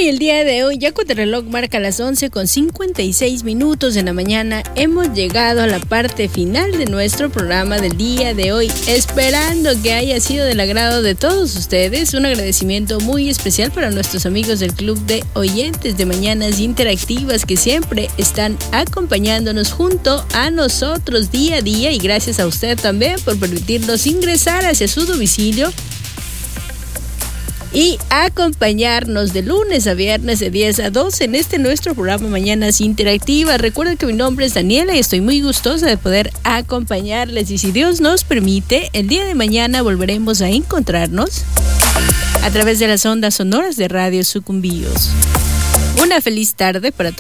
y el día de hoy, ya cuando el reloj marca las 11:56 de la mañana, hemos llegado a la parte final de nuestro programa del día de hoy, esperando que haya sido del agrado de todos ustedes. Un agradecimiento muy especial para nuestros amigos del Club de Oyentes de Mañanas Interactivas, que siempre están acompañándonos junto a nosotros día a día, y gracias a usted también por permitirnos ingresar hacia su domicilio y acompañarnos de lunes a viernes de 10 a 12 en este nuestro programa Mañanas Interactivas. Recuerden que mi nombre es Daniela y estoy muy gustosa de poder acompañarles, y si Dios nos permite, el día de mañana volveremos a encontrarnos a través de las ondas sonoras de Radio Sucumbíos. Una feliz tarde para todos.